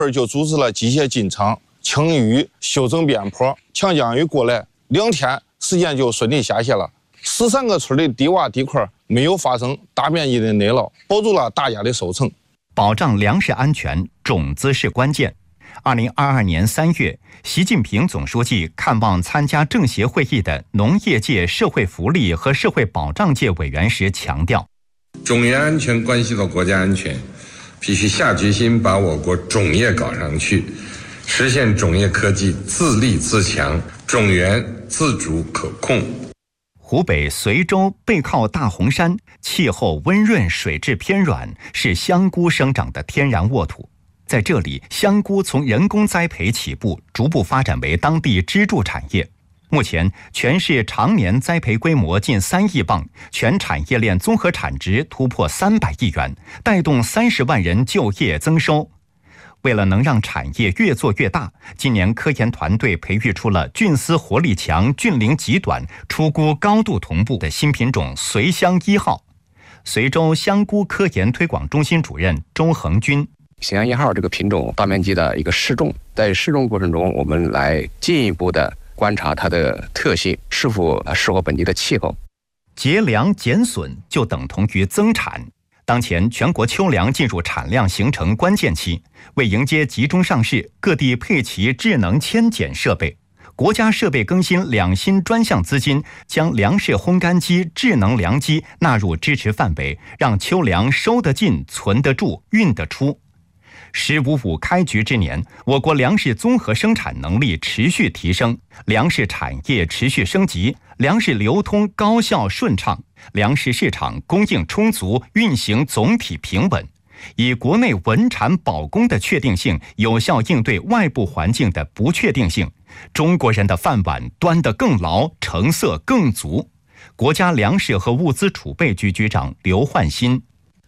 就组织了机械进场、清淤、修正边坡。强降雨过来2天时间就顺利下泄了。13个村的低洼地块没有发生大面积的内涝，保住了大家的收成。 保障粮食安全，种子是关键。2022年3月，习近平总书记看望参加政协会议的农业界社会福利和社会保障界委员时强调， 种业安全关系到国家安全，必须下决心把我国种业搞上去，实现种业科技自立自强，种源自主可控。 湖北随州背靠大洪山，气候温润，水质偏软，是香菇生长的天然沃土。在这里，香菇从人工栽培起步，逐步发展为当地支柱产业。目前，全市常年栽培规模近3亿磅，全产业链综合产值突破300亿元，带动30万人就业增收。为了能让产业越做越大，今年科研团队培育出了菌丝活力强、菌龄极短、出菇高度同步的新品种随香1号。随州香菇科研推广中心主任周恒军， 随香1号这个品种大面积的一个试种，在试种过程中，我们来进一步的观察它的特性是否适合本地的气候。 节粮减损就等同于增产。当前全国秋粮进入产量形成关键期，为迎接集中上市，各地配齐智能扦剪设备。国家设备更新2新专项资金，将粮食烘干机、智能粮机纳入支持范围，让秋粮收得进、存得住、运得出。“15.5”开局之年，我国粮食综合生产能力持续提升，粮食产业持续升级，粮食流通高效顺畅，粮食市场供应充足，运行总体平稳。以国内稳产保供的确定性，有效应对外部环境的不确定性，中国人的饭碗端得更牢，成色更足。国家粮食和物资储备局局长刘焕新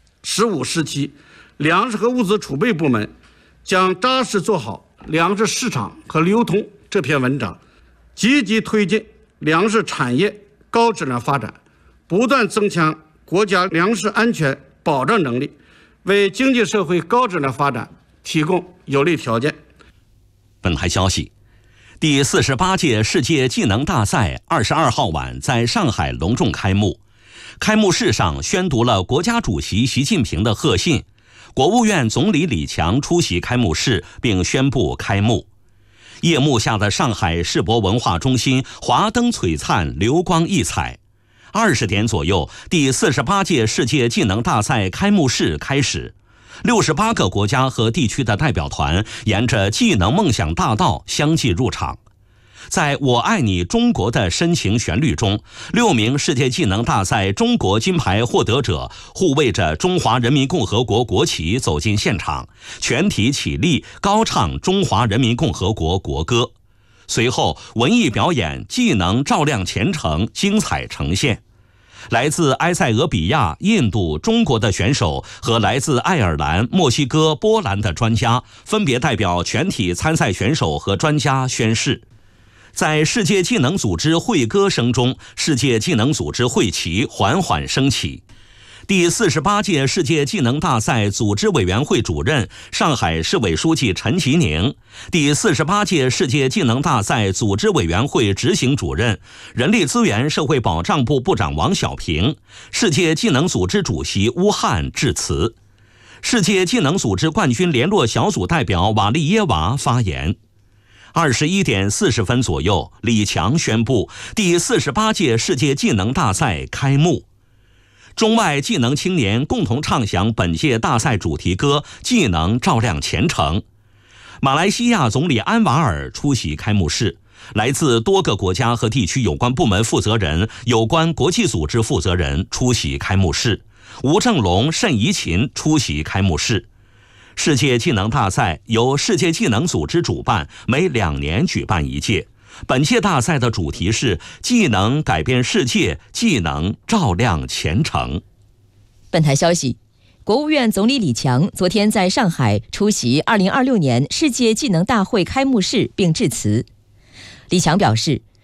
，15时期，粮食和物资储备部门将扎实做好粮食市场和流通这篇文章，积极推进粮食产业高质量发展，不断增强国家粮食安全保障能力，为经济社会高质量发展提供有利条件。 本台消息，第48届世界技能大赛22号晚在上海隆重开幕。开幕式上宣读了国家主席习近平的贺信，国务院总理李强出席开幕式并宣布开幕。夜幕下的上海世博文化中心华灯璀璨，流光溢彩。20点左右，第48届世界技能大赛开幕式开始，68个国家和地区的代表团沿着技能梦想大道相继入场。在我爱你中国的深情旋律中，6名世界技能大赛中国金牌获得者护卫着中华人民共和国国旗走进现场，全体起立高唱中华人民共和国国歌。随后，文艺表演、技能照亮前程精彩呈现。来自埃塞俄比亚、印度、中国的选手和来自爱尔兰、墨西哥、波兰的专家分别代表全体参赛选手和专家宣誓。在世界技能组织会歌声中，世界技能组织会旗缓缓升起。第48届世界技能大赛组织委员会主任、上海市委书记陈吉宁，第48届世界技能大赛组织委员会执行主任、人力资源社会保障部部长王小平，世界技能组织主席乌汉致辞。世界技能组织冠军联络小组代表瓦利耶娃发言。21点40分左右，李强宣布第48届世界技能大赛开幕。中外技能青年共同唱响本届大赛主题歌《技能照亮前程》。马来西亚总理安瓦尔出席开幕式，来自多个国家和地区有关部门负责人、有关国际组织负责人出席开幕式。吴正龙、盛怡琴出席开幕式。世界技能大赛由世界技能组织主办，每2年举办一届。本届大赛的主题是技能改变世界，技能照亮前程。 本台消息，国务院总理李强昨天在上海出席2026年世界技能大会开幕式并致辞。李强表示，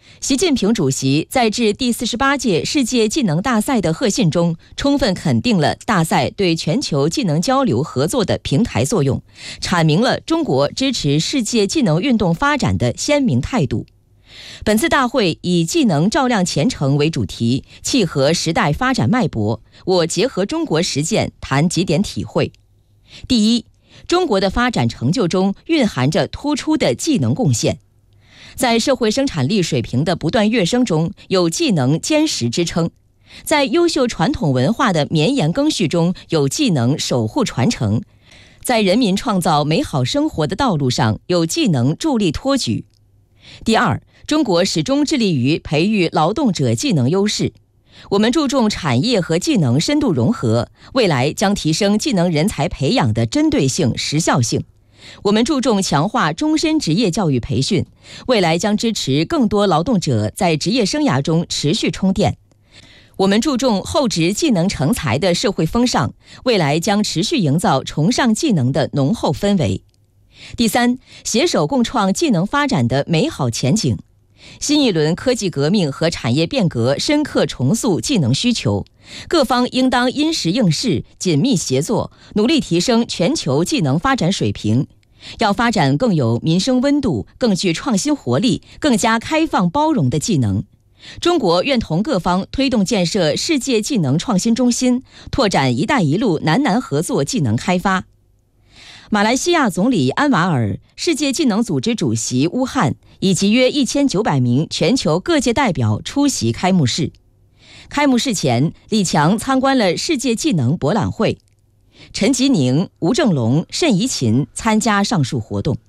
习近平主席在致第48届世界技能大赛的贺信中，充分肯定了大赛对全球技能交流合作的平台作用，阐明了中国支持世界技能运动发展的鲜明态度。本次大会以技能照亮前程为主题，契合时代发展脉搏，我结合中国实践谈几点体会。第一，中国的发展成就中蕴含着突出的技能贡献。在社会生产力水平的不断跃升中，有技能坚实支撑；在优秀传统文化的绵延更续中，有技能守护传承；在人民创造美好生活的道路上，有技能助力托举。第二，中国始终致力于培育劳动者技能优势。我们注重产业和技能深度融合，未来将提升技能人才培养的针对性、时效性。我们注重强化终身职业教育培训，未来将支持更多劳动者在职业生涯中持续充电。我们注重厚植技能成才的社会风尚，未来将持续营造崇尚技能的浓厚氛围。第三，携手共创技能发展的美好前景。新一轮科技革命和产业变革深刻重塑技能需求，各方应当因时应势，紧密协作，努力提升全球技能发展水平。要发展更有民生温度、更具创新活力、更加开放包容的技能。中国愿同各方推动建设世界技能创新中心，拓展“一带一路”南南合作技能开发。马来西亚总理安瓦尔、世界技能组织主席乌汉以及约1900名全球各界代表出席开幕式。开幕式前，李强参观了世界技能博览会。陈吉宁、吴正龙、慎怡琴参加上述活动。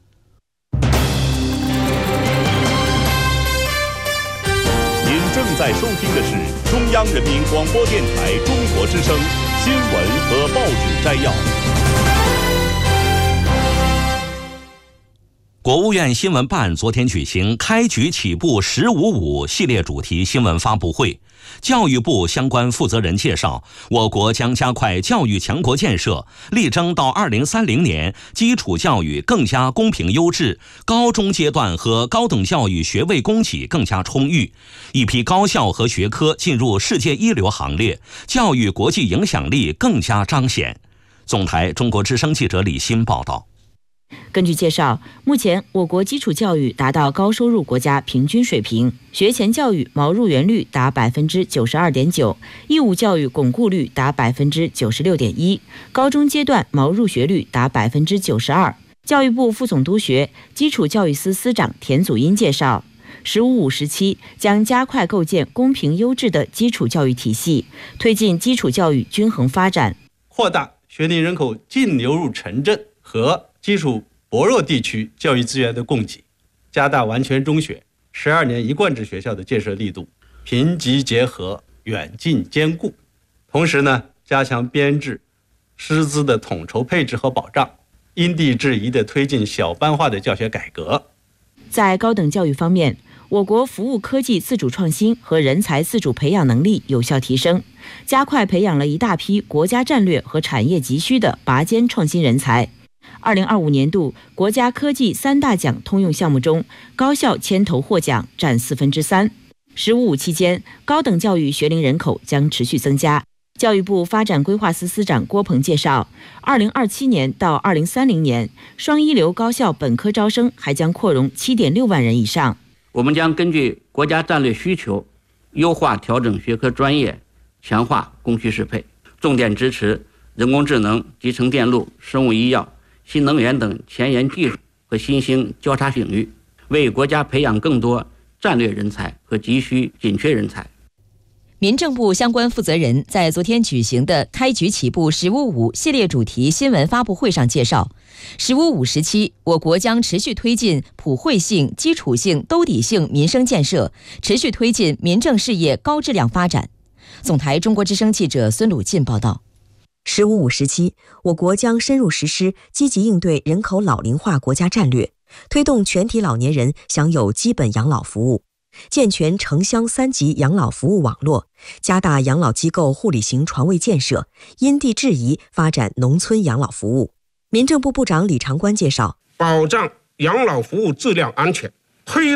您正在收听的是中央人民广播电台中国之声新闻和报纸摘要。 国务院新闻办昨天举行开局起步“1055”系列主题新闻发布会。教育部相关负责人介绍，我国将加快教育强国建设，力争到2030年，基础教育更加公平优质，高中阶段和高等教育学位供给更加充裕，一批高校和学科进入世界一流行列，教育国际影响力更加彰显。总台中国之声记者李欣报道。 根据介绍，目前我国基础教育达到高收入国家平均水平，学前教育毛入园率达 92.9%， 义务教育巩固率达 96.1%， 高中阶段毛入学率达 92%。 教育部副总督学基础教育司司长田祖荫介绍，“15-5”时期将加快构建公平优质的基础教育体系，推进基础教育均衡发展， 扩大学龄人口净流入城镇和基础薄弱地区教育资源的供给，加大完全中学、12年一贯制学校的建设力度，贫瘠结合，远近兼顾。同时呢，加强编制、师资的统筹配置和保障，因地制宜地推进小班化的教学改革。 在高等教育方面，我国服务科技自主创新和人才自主培养能力有效提升，加快培养了一大批国家战略和产业急需的拔尖创新人才。2025年度国家科技3大奖通用项目中，高校牵头获奖占3/4。“15-5”期间，高等教育学龄人口将持续增加。教育部发展规划司司长郭鹏介绍，2027年到2030年，双一流高校本科招生还将扩容7.6万人以上。 我们将根据国家战略需求，优化调整学科专业，强化供需适配，重点支持人工智能、集成电路、生物医药、新能源等前沿技术和新兴交叉领域，为国家培养更多战略人才和急需紧缺人才。 民政部相关负责人在昨天举行的开局起步“15-5”系列主题新闻发布会上介绍，“15-5”时期，我国将持续推进普惠性、基础性、兜底性民生建设，持续推进民政事业高质量发展。总台中国之声记者孙鲁进报道。 “15-5”时期，我国将深入实施积极应对人口老龄化国家战略，推动全体老年人享有基本养老服务，健全城乡3级养老服务网络，加大养老机构护理型床位建设，因地制宜发展农村养老服务。民政部部长李长官介绍， 保障养老服务质量安全，推动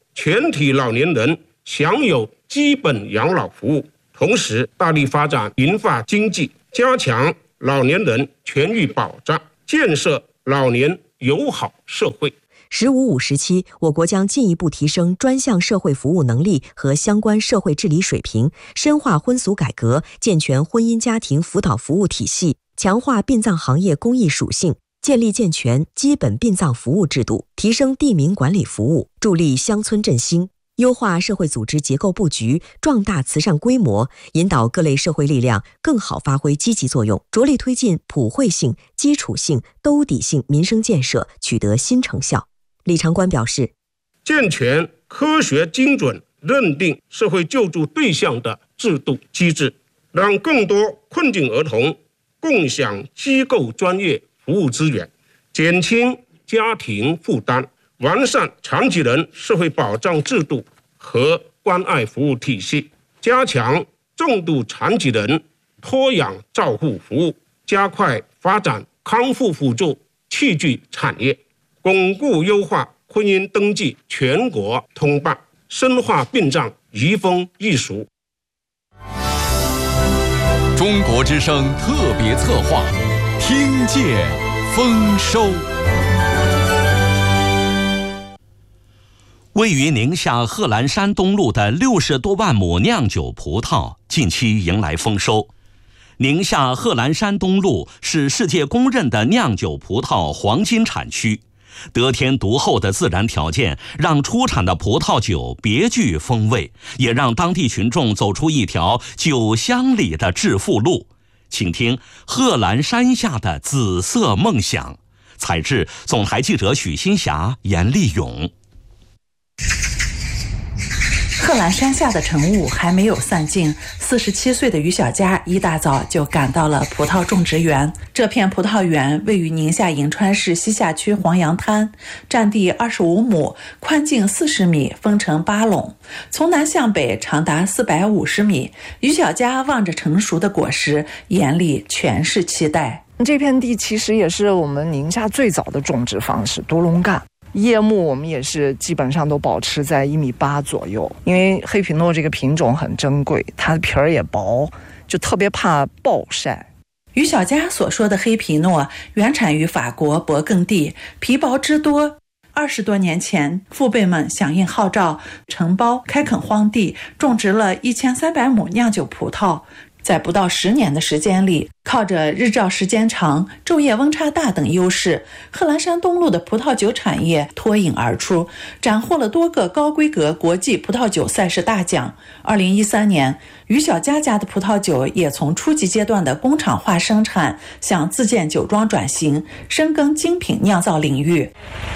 全体老年人享有基本养老服务，同时大力发展银发经济，加强老年人权益保障，建设老年友好社会。 “15五”时期，我国将进一步提升专项社会服务能力和相关社会治理水平，深化婚俗改革，健全婚姻家庭辅导服务体系，强化殡葬行业公益属性，建立健全基本殡葬服务制度，提升地名管理服务，助力乡村振兴，优化社会组织结构布局，壮大慈善规模，引导各类社会力量更好发挥积极作用，着力推进普惠性、基础性、兜底性民生建设取得新成效。李长官表示， 健全科学精准认定社会救助对象的制度机制，让更多困境儿童共享机构专业服务资源，减轻家庭负担，完善残疾人社会保障制度和关爱服务体系，加强重度残疾人托养照护服务，加快发展康复辅助器具产业，巩固优化婚姻登记全国通办，深化殡葬移风易俗。 中国之声特别策划，听见丰收。 位于宁夏贺兰山东路的60多万亩酿酒葡萄近期迎来丰收。宁夏贺兰山东路是世界公认的酿酒葡萄黄金产区，得天独厚的自然条件让出产的葡萄酒别具风味，也让当地群众走出一条酒乡里的致富路。请听贺兰山下的紫色梦想，采制总台记者许新霞、严丽勇。 贺兰山下的晨雾还没有散尽，47岁的于小佳一大早就赶到了葡萄种植园。这片葡萄园位于宁夏银川市西夏区黄杨滩，占地25亩，宽径40米，分成8垄，从南向北长达450米。于小佳望着成熟的果实，眼里全是期待。 这片地其实也是我们宁夏最早的种植方式，独龙干。叶木我们也是基本上都保持在1.8米左右，因为黑皮诺这个品种很珍贵，它的皮儿也薄，就特别怕暴晒。 于小佳所说的黑皮诺原产于法国勃艮第，皮薄汁多。20多年前，父辈们响应号召，承包开垦荒地，种植了1300亩酿酒葡萄。在不到10年的时间里，靠着日照时间长、昼夜温差大等优势，贺兰山东路的葡萄酒产业脱颖而出，斩获了多个高规格国际葡萄酒赛事大奖。2013年，于小佳家的葡萄酒也从初级阶段的工厂化生产向自建酒庄转型，深耕精品酿造领域。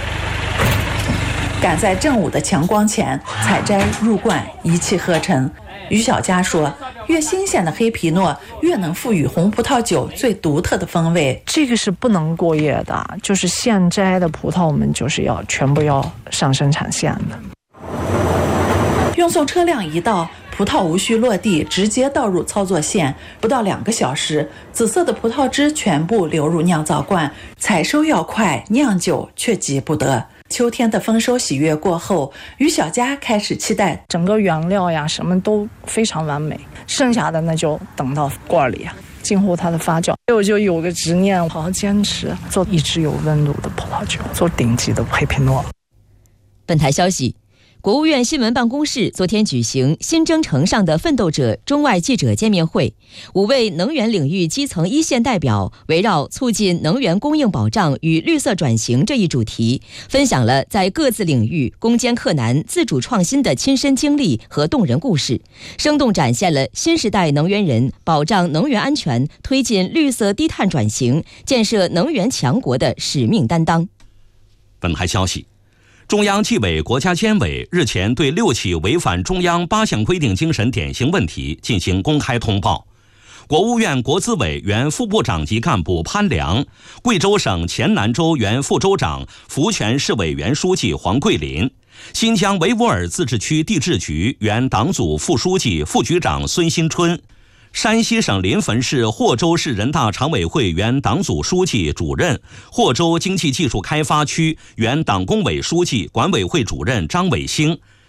赶在正午的强光前采摘入罐，一气呵成。于小佳说，越新鲜的黑皮诺越能赋予红葡萄酒最独特的风味。 这个是不能过夜的，就是现摘的葡萄我们就是全部要上生产线的。 运送车辆一到，葡萄无需落地，直接倒入操作线，不到2个小时，紫色的葡萄汁全部流入酿造罐。采收要快，酿酒却急不得。秋天的丰收喜悦过后，于小佳开始期待整个原料呀什么都非常完美，剩下的那就等到罐里静候它的发酵。我就有个执念，好好坚持做一直有温度的葡萄酒，做顶级的黑皮诺。 本台消息，国务院新闻办公室昨天举行新征程上的奋斗者中外记者见面会，5位能源领域基层一线代表围绕促进能源供应保障与绿色转型这一主题，分享了在各自领域攻坚克难、自主创新的亲身经历和动人故事，生动展现了新时代能源人保障能源安全、推进绿色低碳转型、建设能源强国的使命担当。 本台消息，中央纪委国家监委日前对6起违反中央8项规定精神典型问题进行公开通报。国务院国资委原副部长级干部潘良，贵州省黔南州原副州长、福泉市委原书记黄桂林，新疆维吾尔自治区地质局原党组副书记、副局长孙新春，山西省临汾市霍州市人大常委会原党组书记、主任，霍州经济技术开发区原党工委书记、管委会主任张伟兴，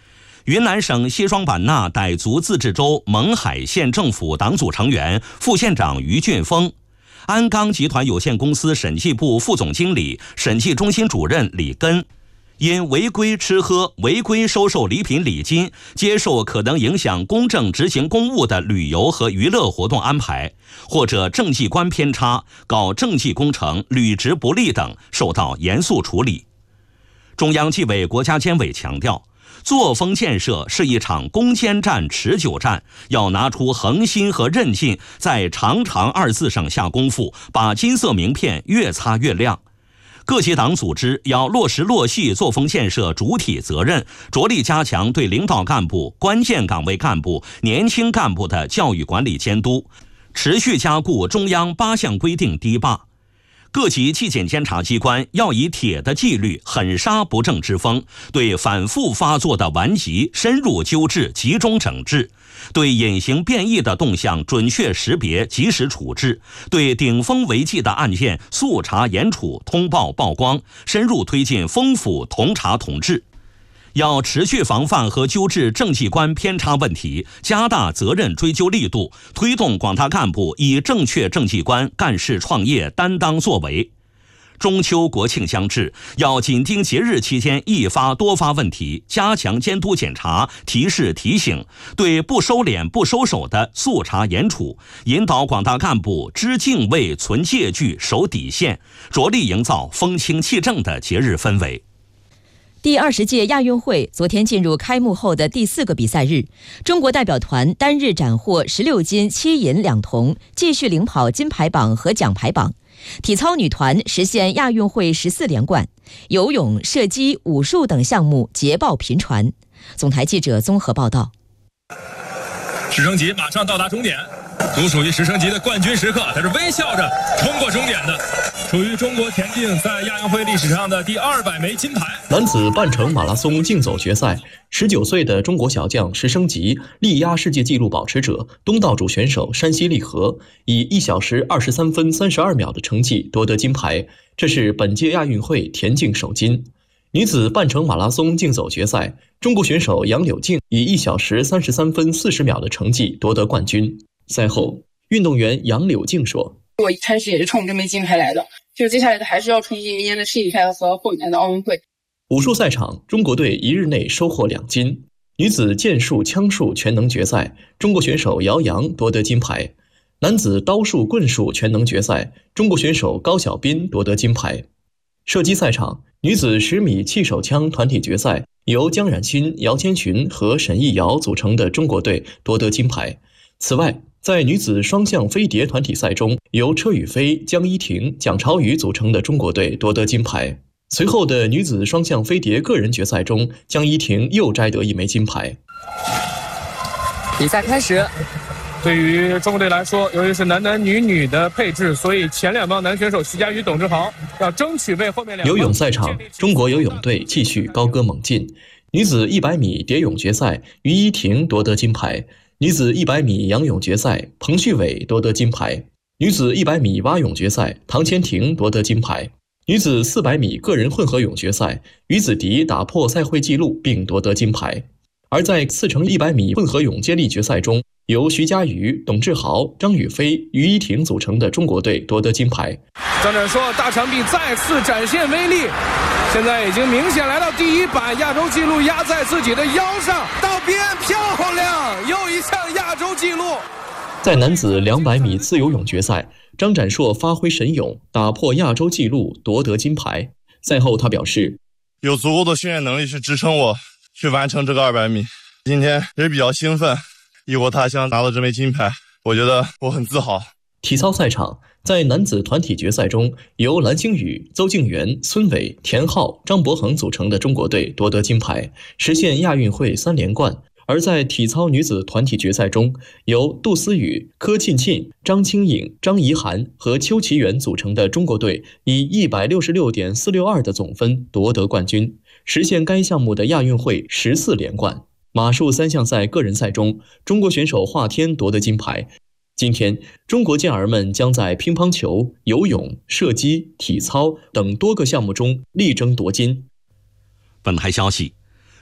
云南省西双版纳傣族自治州勐海县政府党组成员、副县长于俊峰，鞍钢集团有限公司审计部副总经理、审计中心主任李根，因违规吃喝、违规收受礼品礼金、接受可能影响公正执行公务的旅游和娱乐活动安排，或者政绩观偏差、搞政绩工程、履职不力等，受到严肃处理。中央纪委国家监委强调，作风建设是一场攻坚战、持久战，要拿出恒心和韧劲，在长长2字上下功夫，把金色名片越擦越亮。各级党组织要落实落细作风建设主体责任，着力加强对领导干部、关键岗位干部、年轻干部的教育管理监督，持续加固中央8项规定堤坝。各级纪检监察机关要以铁的纪律、狠杀不正之风，对反复发作的顽疾深入纠治、集中整治，对隐形变异的动向准确识别、及时处置，对顶风违纪的案件速查严处、通报曝光，深入推进丰富同查同治。要持续防范和纠治政绩观偏差问题，加大责任追究力度，推动广大干部以正确政绩观干事创业、担当作为。中秋国庆将至，要紧盯节日期间易发多发问题，加强监督检查、提示提醒，对不收敛不收手的速查严处，引导广大干部知敬畏、存戒惧、守底线，着力营造风清气正的节日氛围。 第20届亚运会昨天进入开幕后的第4个比赛日，中国代表团单日斩获16金7银2铜，继续领跑金牌榜和奖牌榜。体操女团实现亚运会14连冠，游泳、射击、武术等项目捷报频传。总台记者综合报道。 直升机马上到达终点，独属于直升机的冠军时刻，它是微笑着冲过终点的，属于中国田径在亚运会历史上的第200枚金牌。 男子半程马拉松竞走决赛，19岁的中国小将石升级力压世界纪录保持者东道主选手山西利和，以1小时23分32秒的成绩夺得金牌，这是本届亚运会田径首金。女子半程马拉松竞走决赛，中国选手杨柳静以1小时33分40秒的成绩夺得冠军。赛后，运动员杨柳静说：“ 我一开始也是冲这枚金牌来的，就接下来的还是要冲击明年的世锦赛和后年的奥运会。” 武术赛场，中国队1日内收获2金。女子剑术、枪术全能决赛，中国选手姚洋夺得金牌；男子刀术、棍术全能决赛，中国选手高晓斌夺得金牌。射击赛场，女子10米气手枪团体决赛，由江冉鑫、姚千寻和沈艺瑶组成的中国队夺得金牌。此外，在女子双向飞碟团体赛中，由车宇飞、江一婷、蒋朝宇组成的中国队夺得金牌。随后的女子双向飞碟个人决赛中，江一婷又摘得1枚金牌。 比赛开始。对于中国队来说，由于是男男女女的配置，所以前2帮男选手徐嘉余、董志豪要争取为后面2帮。 游泳赛场，中国游泳队继续高歌猛进。女子100米蝶泳决赛，于依婷夺得金牌；女子100米仰泳决赛，彭旭伟夺得金牌；女子100米蛙泳决赛，唐千婷夺得金牌；女子400米个人混合泳决赛，于子迪打破赛会纪录并夺得金牌。而在4乘100米混合泳接力决赛中，由徐嘉余、董志豪、张雨霏、于依婷组成的中国队夺得金牌。 张展硕大长臂再次展现威力，现在已经明显来到第1板，亚洲纪录压在自己的腰上，到边漂亮，又一项亚洲纪录。 在男子200米自由泳决赛，张展硕发挥神勇，打破亚洲纪录夺得金牌。赛后他表示， 有足够的训练能力去支撑我去完成这个200米，今天也是比较兴奋，异国他乡拿到这枚金牌，我觉得我很自豪。 体操赛场，在男子团体决赛中，由蓝星宇、邹敬源、孙伟、田浩、张博恒组成的中国队夺得金牌，实现亚运会3连冠。而在体操女子团体决赛中，由杜思雨、柯庆庆、张清颖、张怡涵和邱其元组成的中国队以 166.462 的总分夺得冠军，实现该项目的亚运会14连冠。马术3项赛个人赛中，中国选手华天夺得金牌。今天，中国健儿们将在乒乓球、游泳、射击、体操等多个项目中力争夺金。 本台消息，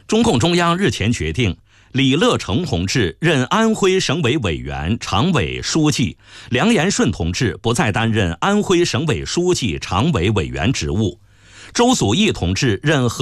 中共中央日前决定，李乐成同志任安徽省委委员、常委、书记，梁延顺同志不再担任安徽省委书记、常委委员职务，周祖义同志任河